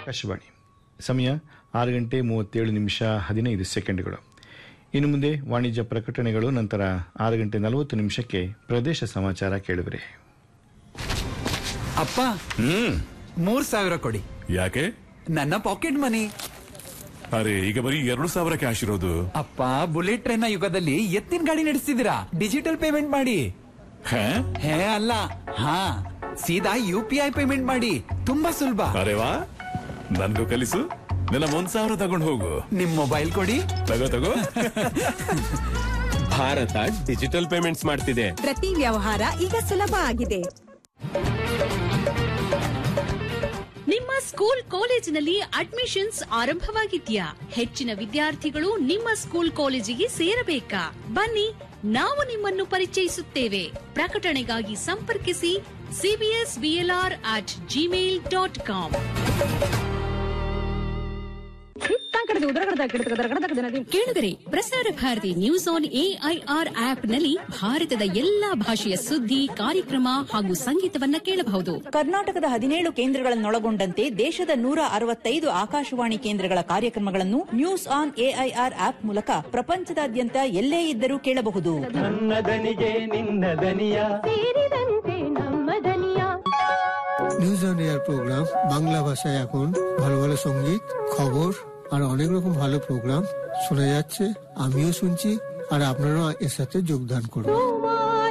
ಆಕಾಶವಾಣಿ. ಸಮಯ 6:37 ಇನ್ನು ಮುಂದೆ ವಾಣಿಜ್ಯ ಪ್ರಕಟಣೆಗಳು, ನಂತರ 6:40 ಪ್ರದೇಶ ಸಮಾಚಾರ ಕೇಳುವಿರಿ. ಅಪ್ಪ 3,000 ಕೊಡಿ. ಯಾಕೆ? ನನ್ನ ಪಾಕೆಟ್ ಮನಿ. ಅರೆ, ಈಗ ಬರೀ 2,000 ಕ್ಯಾಶ್ ಇರೋದು. ಅಪ್ಪ, ಬುಲೆಟ್ ಟ್ರೈನ್ ನ ಯುಗದಲ್ಲಿ ಎತ್ತಿನ ಗಾಡಿ ನಡೆಸ್ತಿದ್ದೀರಾ? ಡಿಜಿಟಲ್ ಪೇಮೆಂಟ್ ಮಾಡಿ. ಹೇ ಅಲ್ಲ, ಹಾ, ಸೀದಾ UPI ಪೇಮೆಂಟ್ ಮಾಡಿ. ತುಂಬಾ ಸುಲಭ. ಅರೆ ವಾ, ನನ್ಗೂ ಕಲಿಸು. ನನ್ನ 1,000 ತಗೊಂಡು ಹೋಗು. ನಿಮ್ ಮೊಬೈಲ್ ಕೊಡಿ. ತಗೋ. ಭಾರತ ಡಿಜಿಟಲ್ ಪೇಮೆಂಟ್ಸ್ ಮಾಡ್ತಿದೆ. ಪ್ರತಿ ವ್ಯವಹಾರ ಈಗ ಸುಲಭ ಆಗಿದೆ. ನಿಮ್ಮ ಸ್ಕೂಲ್ ಕಾಲೇಜಿನಲ್ಲಿ ಅಡ್ಮಿಷನ್ಸ್ ಆರಂಭವಾಗಿದ್ಯಾ? ಹೆಚ್ಚಿನ ವಿದ್ಯಾರ್ಥಿಗಳು ನಿಮ್ಮ ಸ್ಕೂಲ್ ಕಾಲೇಜಿಗೆ ಸೇರಬೇಕಾ? ಬನ್ನಿ, ನಾವು ನಿಮ್ಮನ್ನು ಪರಿಚಯಿಸುತ್ತೇವೆ. ಪ್ರಕಟಣೆಗಾಗಿ ಸಂಪರ್ಕಿಸಿ cbsblr@gmail.com. ಕೇಳಿದರೆ Prasar Bharati news on AIR app ನಲ್ಲಿ ಭಾರತದ ಎಲ್ಲಾ ಭಾಷೆಯ ಸುದ್ದಿ, ಕಾರ್ಯಕ್ರಮ ಹಾಗೂ ಸಂಗೀತವನ್ನ ಕೇಳಬಹುದು. ಕರ್ನಾಟಕದ 17 ಕೇಂದ್ರಗಳನ್ನೊಳಗೊಂಡಂತೆ ದೇಶದ 165 ಆಕಾಶವಾಣಿ ಕೇಂದ್ರಗಳ ಕಾರ್ಯಕ್ರಮಗಳನ್ನು ನ್ಯೂಸ್ ಆನ್ AIR ಆಪ್ ಮೂಲಕ ಪ್ರಪಂಚದಾದ್ಯಂತ ಎಲ್ಲೇ ಇದ್ದರೂ ಕೇಳಬಹುದು. ನನ್ನ দনিಗೆ ನಿನ್ನ দনিಯ ಸೇರಿದಂತೆ ನಮ್ಮ দনিಯ। News on air programme Bangla ভাষায় এখন ভালো ভালো সঙ্গীত, খবর আর অনেক রকম ভালো প্রোগ্রাম শোনা যাচ্ছে। আমিও শুনছি, আর আপনারাও এর সাথে যোগদান করুন।